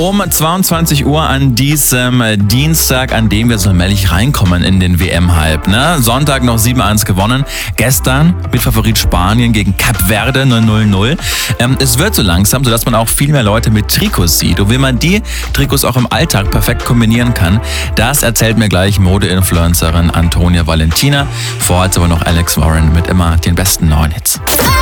Um 22 Uhr an diesem Dienstag, an dem wir so allmählich reinkommen in den WM-Hype. Ne? Sonntag noch 7-1 gewonnen. Gestern mit Favorit Spanien gegen Kap Verde 0-0. Es wird so langsam, sodass man auch viel mehr Leute mit Trikots sieht. Und wie man die Trikots auch im Alltag perfekt kombinieren kann, das erzählt mir gleich Mode-Influencerin Antonia Valentina. Vorher aber noch Alex Warren mit immer den besten neuen Hits.